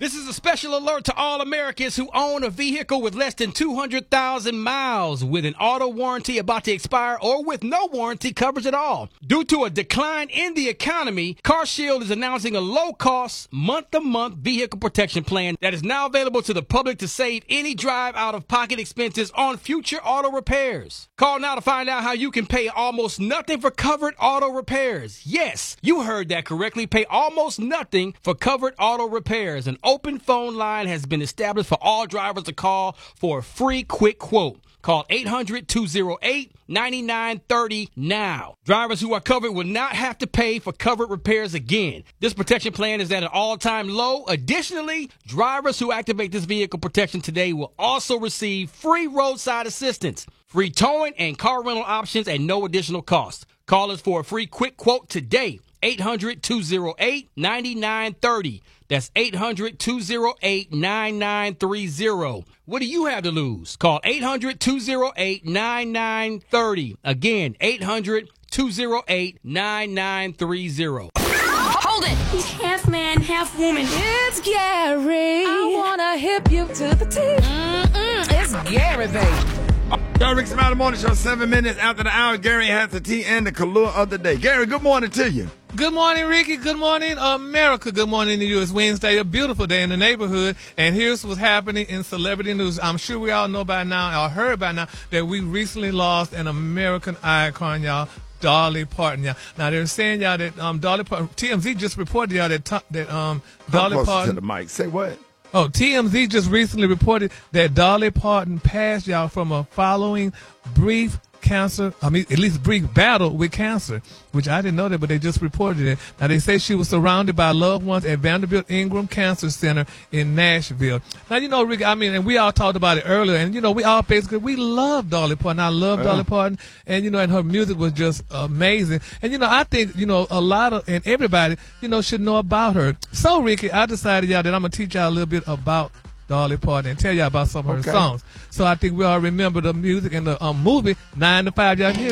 This is a special alert to all Americans who own a vehicle with less than 200,000 miles with an auto warranty about to expire or with no warranty coverage at all. Due to a decline in the economy, CarShield is announcing a low-cost, month-to-month vehicle protection plan that is now available to the public to save any drive out-of-pocket expenses on future auto repairs. Call now to find out how you can pay almost nothing for covered auto repairs. Yes, you heard that correctly. Pay almost nothing for covered auto repairs. An open phone line has been established for all drivers to call for a free quick quote. Call 800-208-9930 now. Drivers who are covered will not have to pay for covered repairs again. This protection plan is at an all-time low. Additionally, drivers who activate this vehicle protection today will also receive free roadside assistance, free towing, and car rental options at no additional cost. Call us for a free quick quote today. 800-208-9930. That's 800-208-9930. What do you have to lose? Call 800-208-9930. Again, 800-208-9930. Hold it! He's half man, half woman. It's Gary. I wanna hip you to the teeth. It's Gary, baby. John Rick's Smiley Morning Show, 7 minutes after the hour. Gary has the tea and the color of the day. Gary, good morning to you. Good morning, Ricky. Good morning, America. Good morning to you. It's Wednesday, a beautiful day in the neighborhood. And here's what's happening in celebrity news. I'm sure we all know by now, or heard by now, that we recently lost an American icon, y'all. Dolly Parton, y'all. Now they're saying, y'all, that Dolly Parton, TMZ just reported, y'all, that Dolly Parton. To the mic. Say what? Oh, TMZ just recently reported that Dolly Parton passed, y'all, from a following brief battle with cancer, which I didn't know that, but they just reported it. Now, they say she was surrounded by loved ones at Vanderbilt Ingram Cancer Center in Nashville. Now, you know, Rick, and we all talked about it earlier, and, you know, we love Dolly Parton. I love Dolly Parton, and, you know, and her music was just amazing. And, you know, I think, you know, and everybody, you know, should know about her. So, Ricky, I decided, y'all, that I'm going to teach y'all a little bit about Dolly Parton and tell y'all about some of her songs. So I think we all remember the music and the movie 9 to 5. Y'all hear